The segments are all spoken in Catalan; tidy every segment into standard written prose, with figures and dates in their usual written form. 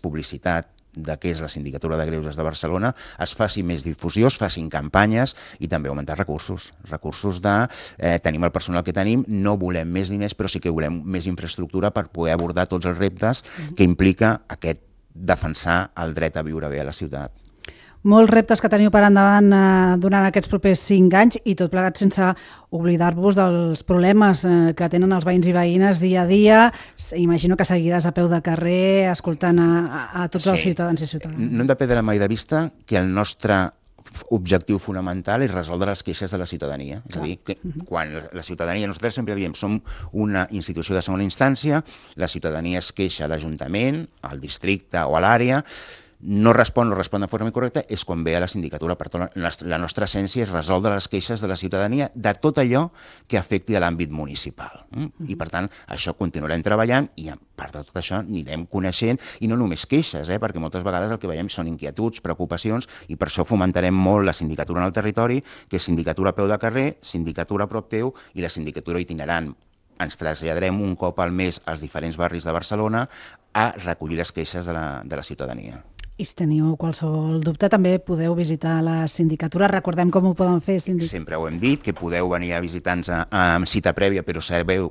publicitat de què és la Sindicatura de Greuges de Barcelona, es faci més difusió, es facin campanyes i també augmentar recursos. Recursos de tenim el personal que tenim, no volem més diners, però sí que volem més infraestructura per poder abordar tots els reptes que implica aquest defensar el dret a viure bé a la ciutat. Molts reptes que teniu per endavant durant aquests propers 5 anys i tot plegat sense oblidar-vos dels problemes que tenen els veïns i veïnes dia a dia. Imagino que seguiràs a peu de carrer escoltant a tots els ciutadans i ciutadanes. No hem de perdre mai de vista que el nostre objectiu fonamental és resoldre les queixes de la ciutadania. És a dir, que quan la ciutadania, nosaltres sempre diem, som una institució de segona instància, la ciutadania es queixa a l'Ajuntament, al districte o a l'àrea, no respon de forma incorrecta, és quan ve a la sindicatura. Per tant, la nostra essència és resoldre les queixes de la ciutadania de tot allò que afecti a l'àmbit municipal. I per tant, això continuarem treballant i a part de tot això anirem coneixent, i no només queixes, perquè moltes vegades el que veiem són inquietuds, preocupacions, i per això fomentarem molt la sindicatura en el territori, que és sindicatura a peu de carrer, sindicatura a prop teu i la sindicatura itinerant. Ens traslladarem un cop al mes als diferents barris de Barcelona a recollir les queixes de la ciutadania. I si teniu qualsevol dubte, també podeu visitar la sindicatura. Recordem com ho poden fer, síndic. Sempre ho hem dit, que podeu venir a visitar-nos amb cita prèvia, però sabeu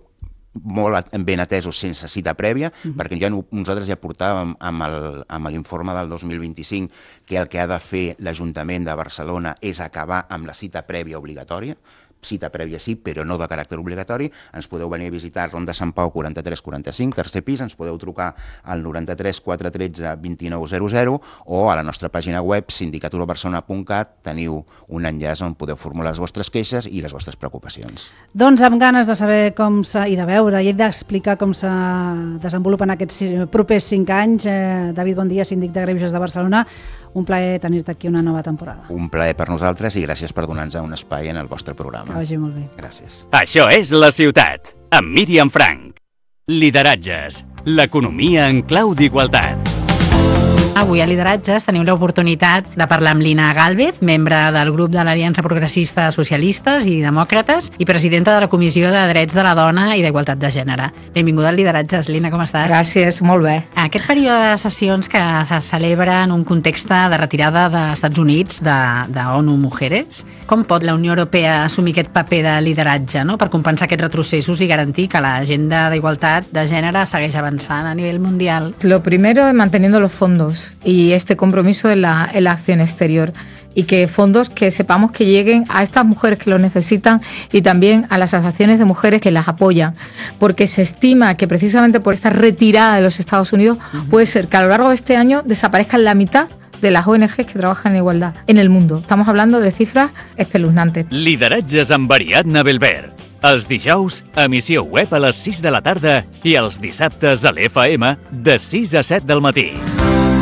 molt ben atesos sense cita prèvia, perquè nosaltres ja portàvem amb l'informe del 2025 que el que ha de fer l'Ajuntament de Barcelona és acabar amb la cita prèvia obligatòria. Cita prèvia sí, però no de caràcter obligatori. Ens podeu venir a visitar Ronda Sant Pau 4345, tercer pis, ens podeu trucar al 93 413 2900 o a la nostra pàgina web sindicaturabarcelona.cat teniu un enllaç on podeu formular les vostres queixes i les vostres preocupacions. Doncs amb ganes de saber i de veure i d'explicar com se desenvolupen aquests propers 5 anys. David, bon dia, síndic de Greuges de Barcelona. Un plaer tenir-te aquí una nova temporada. Un plaer per nosaltres i gràcies per donar-nos un espai en el vostre programa. Que vagi molt bé. Gràcies. Això és La Ciutat, amb Míriam Frank. Lideratges, l'economia en clau d'igualtat. Avui a Lideratges tenim l'oportunitat de parlar amb Lina Gálvez, membre del grup de l'Aliança Progressista de Socialistes i Demòcrates i presidenta de la Comissió de Drets de la Dona i d'Igualtat de Gènere. Benvinguda a Lideratges, Lina, com estàs? Gràcies, molt bé. Aquest període de sessions que se celebra en un context de retirada dels Estats Units de ONU Mujeres, com pot la Unió Europea assumir aquest paper de lideratge, no?, per compensar aquests retrocessos i garantir que l'agenda d'igualtat de gènere segueix avançant a nivell mundial? Lo primero es manteniendo los fondos y este compromiso en la acción exterior, y que fondos que sepamos que lleguen a estas mujeres que lo necesitan y también a las asociaciones de mujeres que las apoyan, porque se estima que precisamente por esta retirada de los Estados Unidos puede ser que a lo largo de este año desaparezcan la mitad de las ONGs que trabajan en igualdad en el mundo. Estamos hablando de cifras espeluznantes. Lideratges amb Ariadna Belver. Els dijous, emissió web a les 6 de la tarda i els dissabtes a l'FM de 6 a 7 del matí.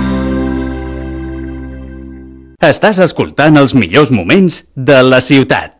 Estàs escoltant els millors moments de La Ciutat.